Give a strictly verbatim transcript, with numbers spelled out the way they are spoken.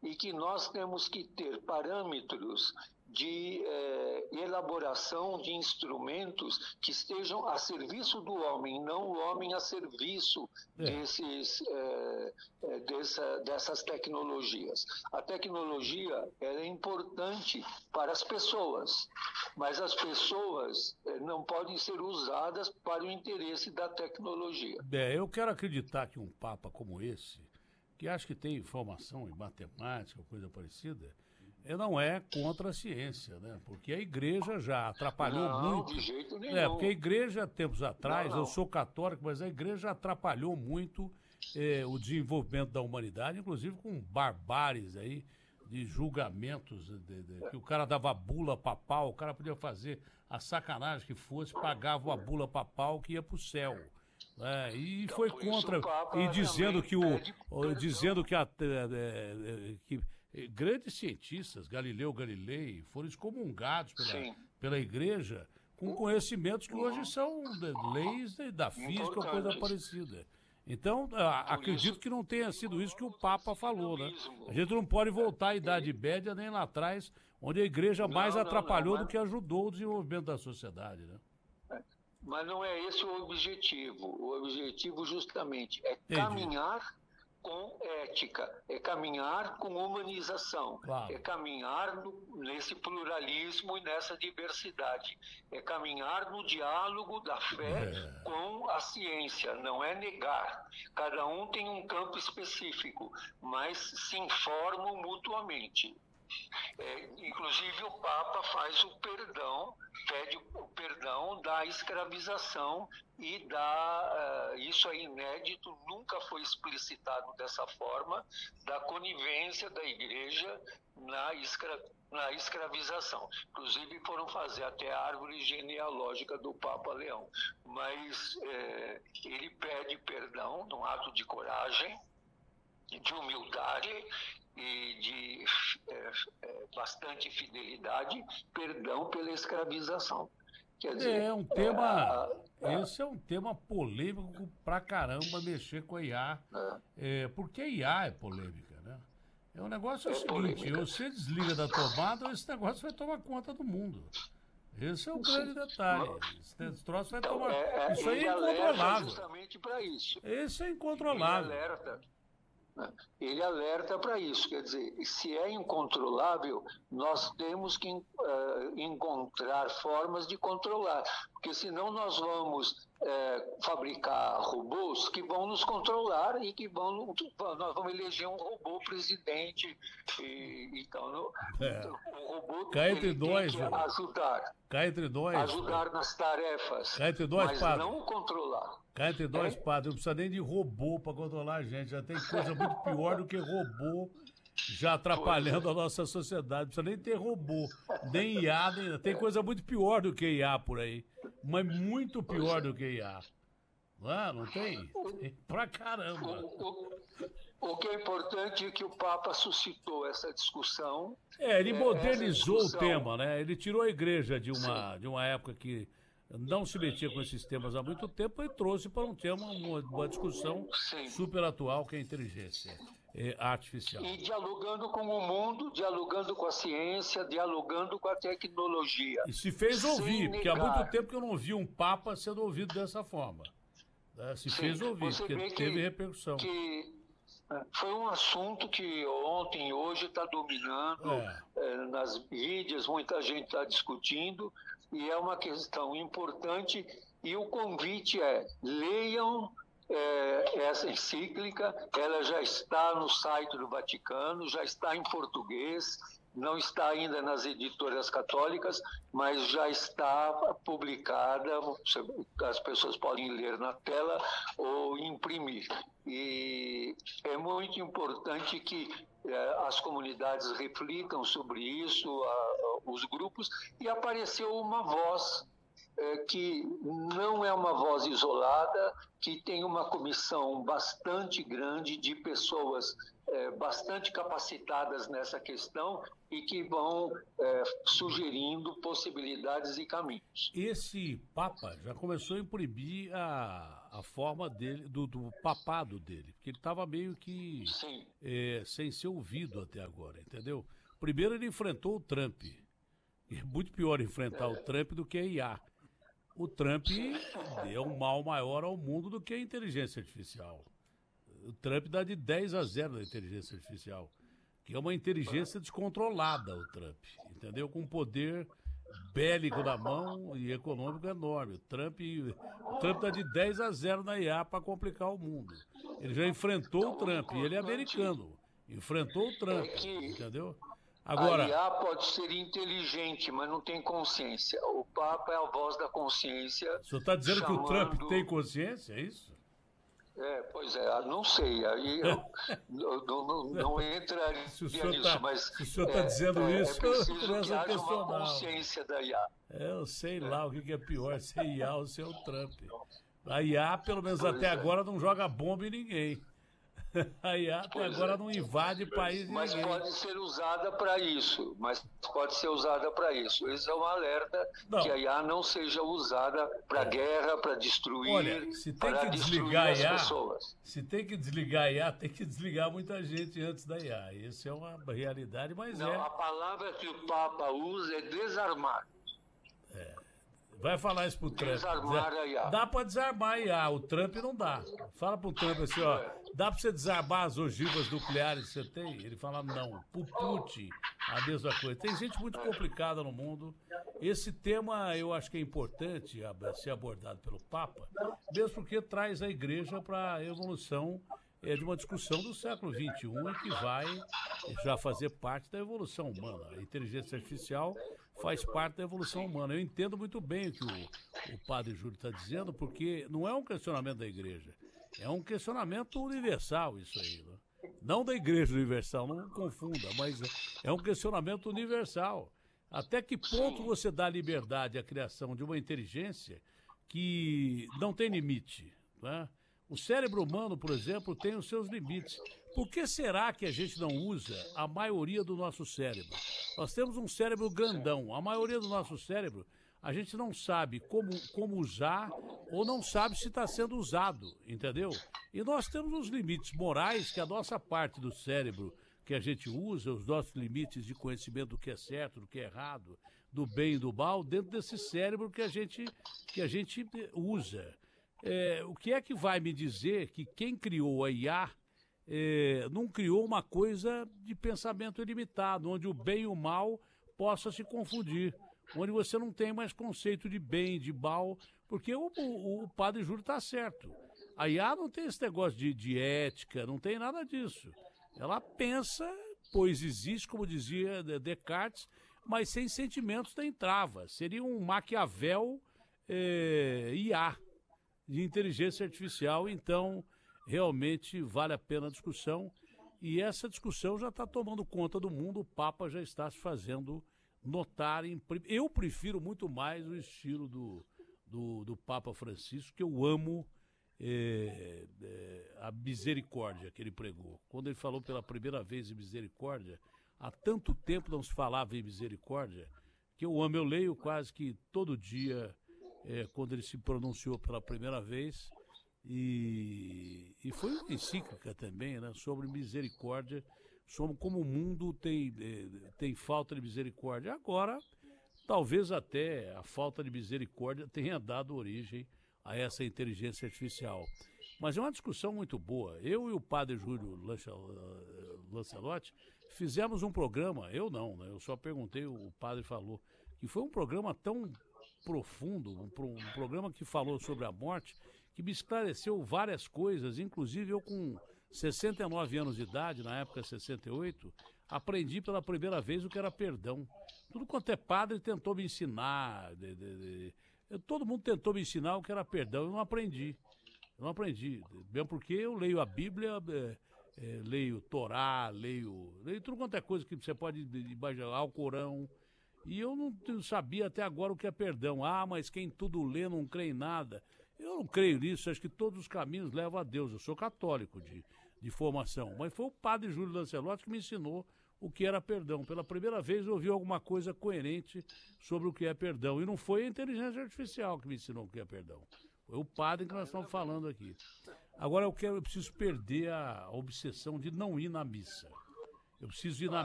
e que nós temos que ter parâmetros de eh, elaboração de instrumentos que estejam a serviço do homem, não o homem a serviço é. desses, eh, dessa, dessas tecnologias. A tecnologia ela é importante para as pessoas, mas as pessoas eh, não podem ser usadas para o interesse da tecnologia. É, eu quero acreditar que um Papa como esse, que acho que tem formação em matemática, coisa parecida, não é contra a ciência, né? Porque a igreja já atrapalhou não, muito. De jeito nenhum. É, porque a igreja, tempos atrás, não, não. eu sou católico, mas a igreja atrapalhou muito eh, o desenvolvimento da humanidade, inclusive com barbáries aí, de julgamentos, de, de, que o cara dava bula papal, o cara podia fazer a sacanagem que fosse, pagava a bula papal que ia para o céu. É, e então, foi contra e dizendo que o dizendo que, a, é, que grandes cientistas, Galileu Galilei, foram excomungados pela, pela igreja com conhecimentos que hoje são leis da física ou coisa parecida. Então, acredito que não tenha sido isso que o Papa falou, né? A gente não pode voltar à Idade Média nem lá atrás, onde a igreja mais não, atrapalhou não, não, mas... do que ajudou o desenvolvimento da sociedade, né? Mas não é esse o objetivo. O objetivo justamente é Entendi. caminhar com ética, é caminhar com humanização, claro. é caminhar no, nesse pluralismo e nessa diversidade, é caminhar no diálogo da fé é. com a ciência, não é negar. Cada um tem um campo específico, mas se informam mutuamente. É, inclusive o Papa faz o perdão, pede o perdão da escravização e da, uh, isso é inédito, nunca foi explicitado dessa forma, da conivência da igreja na, escra, na escravização. Inclusive foram fazer até a árvore genealógica do Papa Leão. Mas é, ele pede perdão num ato de coragem, de humildade e de é, é, bastante fidelidade, perdão pela escravização. Quer dizer, é um tema, é, é, esse é um tema polêmico pra caramba, mexer com a I A, é. É, porque a I A é polêmica, né? É um negócio é o seguinte, polêmica. Você desliga da tomada, esse negócio vai tomar conta do mundo. Esse é o grande detalhe. Esse troço vai então, tomar. É, isso aí é incontrolável. Justamente para isso. Esse é incontrolável. Ele alerta. Ele alerta para isso, quer dizer, se é incontrolável, nós temos que uh, encontrar formas de controlar, porque senão nós vamos uh, fabricar robôs que vão nos controlar e que vão, nós vamos eleger um robô presidente, e, então no, é. o robô Cá entre nós, tem que ajudar, Cá entre nós, ajudar nas tarefas, Cá entre nós, mas padre. não controlar. Cá entre nós, é? padre, não precisa nem de robô para controlar a gente. Já tem coisa muito pior do que robô já atrapalhando a nossa sociedade. Não precisa nem ter robô, nem I A, nem... tem coisa muito pior do que I A por aí. Mas muito pior do que I A. Não, é? Não tem? Tem pra caramba. O, o, o que é importante é que o Papa suscitou essa discussão. É, ele modernizou discussão... o tema, né? Ele tirou a igreja de uma, de uma época que não se metia com esses temas há muito tempo e trouxe para um tema, uma, uma discussão Sim. super atual, que é a inteligência é, artificial. E dialogando com o mundo, dialogando com a ciência, dialogando com a tecnologia. E se fez ouvir, porque há muito tempo que eu não vi um Papa sendo ouvido dessa forma. Se Sim, fez ouvir, porque teve que, repercussão. Que foi um assunto que ontem e hoje está dominando é. É, nas mídias, muita gente está discutindo, e é uma questão importante, e o convite é, leiam é, essa encíclica, ela já está no site do Vaticano, já está em português, não está ainda nas editoras católicas, mas já está publicada, as pessoas podem ler na tela ou imprimir. E é muito importante que eh, as comunidades reflitam sobre isso, a, a, os grupos, e apareceu uma voz eh, que não é uma voz isolada, que tem uma comissão bastante grande de pessoas É, bastante capacitadas nessa questão e que vão é, sugerindo possibilidades e caminhos. Esse Papa já começou a imprimir a, a forma dele, do, do papado dele, porque ele estava meio que é, sem ser ouvido até agora, entendeu? Primeiro ele enfrentou o Trump, é muito pior enfrentar o Trump do que a I A. O Trump é um mal maior ao mundo do que a inteligência artificial. O Trump dá de dez a zero na inteligência artificial, que é uma inteligência descontrolada, o Trump, entendeu? Com poder bélico na mão e econômico enorme. O Trump o Trump dá de dez a zero na I A para complicar o mundo. Ele já enfrentou o Trump, e ele é americano. Enfrentou o Trump, entendeu? Agora, a I A pode ser inteligente, mas não tem consciência. O Papa é a voz da consciência. O senhor está dizendo chamando... que o Trump tem consciência, é isso? É, pois é, não sei. Aí eu não, não, não entraria nisso, tá, mas... Se o senhor está é, dizendo é, isso, é eu começo a questionar. Uma consciência da I A. É, eu sei lá o que é pior, se é I A ou se é o Trump. A I A, pelo menos pois até é. agora, não joga bomba em ninguém. A I A até pois agora é. não invade país Mas ninguém. pode ser usada para isso. Mas pode ser usada para isso. Isso é um alerta não. que a I A não seja usada para é. guerra, para destruir, Olha, se tem para que destruir desligar as a I A, pessoas. Se tem que desligar a I A, tem que desligar muita gente antes da I A. Isso é uma realidade, mas não, é. A palavra que o Papa usa é desarmar. É. Vai falar isso pro Trump. Desarmar a I A. Dá pra desarmar a I A, o Trump não dá. Fala pro Trump assim, ó, dá pra você desarmar as ogivas nucleares que você tem? Ele fala não. Pro Putin, a mesma coisa. Tem gente muito complicada no mundo. Esse tema eu acho que é importante ser abordado pelo Papa, mesmo porque traz a igreja para a evolução é, de uma discussão do século vinte e um e que vai já fazer parte da evolução humana. A inteligência artificial faz parte da evolução humana. Eu entendo muito bem o que o, o padre Júlio está dizendo, porque não é um questionamento da igreja, é um questionamento universal isso aí. Né? Não da igreja universal, não confunda, mas é um questionamento universal. Até que ponto você dá liberdade à criação de uma inteligência que não tem limite, né? O cérebro humano, por exemplo, tem os seus limites. Por que será que a gente não usa a maioria do nosso cérebro? Nós temos um cérebro grandão. A maioria do nosso cérebro, a gente não sabe como, como usar ou não sabe se está sendo usado, entendeu? E nós temos os limites morais que a nossa parte do cérebro que a gente usa, os nossos limites de conhecimento do que é certo, do que é errado, do bem e do mal, dentro desse cérebro que a gente, que a gente usa. É, o que é que vai me dizer que quem criou a I A é, não criou uma coisa de pensamento ilimitado, onde o bem e o mal possam se confundir, onde você não tem mais conceito de bem, de mal, porque o, o, o padre Júlio está certo. A I A não tem esse negócio de, de ética, não tem nada disso. Ela pensa, pois existe, como dizia Descartes, mas sem sentimentos nem travas. Seria um Maquiavel é, I A, de inteligência artificial. Então, realmente vale a pena a discussão. E essa discussão já está tomando conta do mundo, o Papa já está se fazendo notar. Em... Eu prefiro muito mais o estilo do, do, do Papa Francisco, que eu amo. É, é, a misericórdia que ele pregou. Quando ele falou pela primeira vez em misericórdia, há tanto tempo não se falava em misericórdia, que eu amo, eu leio quase que todo dia, é, quando ele se pronunciou pela primeira vez, e, e foi uma encíclica também, né, sobre misericórdia, sobre como o mundo tem, é, tem falta de misericórdia. Agora, talvez até a falta de misericórdia tenha dado origem a essa inteligência artificial. Mas é uma discussão muito boa. Eu e o padre Júlio Lancelotti fizemos um programa, eu não, né? Eu só perguntei, o padre falou, que foi um programa tão profundo, um, um programa que falou sobre a morte, que me esclareceu várias coisas, inclusive eu com sessenta e nove anos de idade, na época sessenta e oito, aprendi pela primeira vez o que era perdão. Tudo quanto é padre tentou me ensinar, de, de, de, Eu, todo mundo tentou me ensinar o que era perdão, eu não aprendi. Eu não aprendi. Mesmo porque eu leio a Bíblia, é, é, leio Torá, leio, leio tudo quanto é coisa que você pode imaginar, o Corão. E eu não, não sabia até agora o que é perdão. Ah, mas quem tudo lê não crê em nada. Eu não creio nisso, acho que todos os caminhos levam a Deus. Eu sou católico de, de formação. Mas foi o padre Júlio Lancelotti que me ensinou o que era perdão. Pela primeira vez eu ouvi alguma coisa coerente sobre o que é perdão. E não foi a inteligência artificial que me ensinou o que é perdão. É o padre que nós estamos falando aqui. Agora eu quero, eu preciso perder a obsessão de não ir na missa. Eu preciso ir na